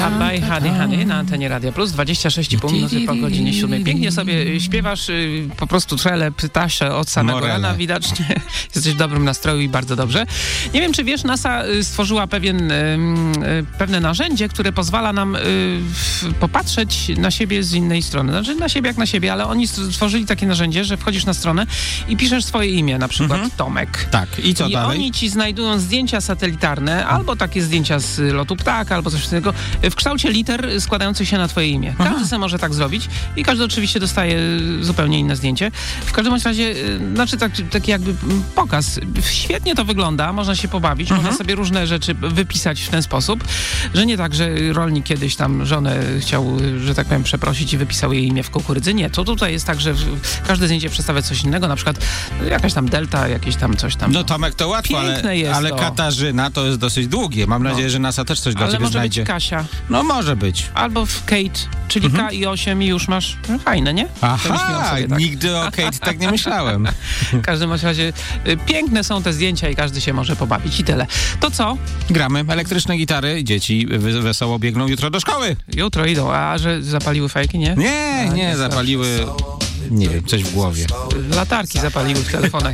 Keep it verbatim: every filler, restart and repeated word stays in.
Abba i Honey Honey na antenie Radia Plus, dwadzieścia sześć i pół minuty po godzinie siódmej. Pięknie sobie śpiewasz, po prostu trele, ptasze od samego Morele. rana, widocznie jesteś w dobrym nastroju i bardzo dobrze. Nie wiem, czy wiesz, NASA stworzyła pewien, pewne narzędzie, które pozwala nam popatrzeć na siebie z innej strony. Znaczy na siebie jak na siebie, ale oni stworzyli takie narzędzie, że wchodzisz na stronę i piszesz swoje imię, na przykład mhm. Tomek. Tak, i co I dalej? oni ci znajdują zdjęcia satelitarne, albo takie zdjęcia z lotu ptaka, albo coś takiego, w kształcie liter składających się na twoje imię. Każdy Aha. sobie może tak zrobić i każdy oczywiście dostaje zupełnie inne zdjęcie. W każdym bądź razie, znaczy tak, taki jakby pokaz. Świetnie to wygląda, można się pobawić, mhm. można sobie różne rzeczy wypisać w ten sposób, że nie tak, że rolnik kiedyś tam żonę chciał, że tak powiem, przeprosić i wypisał jej imię w kukurydzy. Nie, to tutaj jest tak, że każde zdjęcie przedstawia coś innego, na przykład jakaś tam delta, jakieś tam coś tam. No Tomek to łatwo, ale, ale Katarzyna to jest dosyć długie. Mam no. nadzieję, że NASA też coś dla ale ciebie może znajdzie. Być Kasia. No może być. Albo w Kate, czyli mhm. K i osiem i już masz no, fajne, nie? Aha, sobie, tak. Nigdy o Kate tak nie myślałem. W każdym razie y, piękne są te zdjęcia i każdy się może pobawić i tyle. To co? Gramy elektryczne gitary, dzieci wesoło biegną jutro do szkoły. Jutro idą, a że zapaliły fajki, nie? Nie, a, nie, nie zapaliły... Nie wiem, coś w głowie. Latarki zapaliły w telefonach.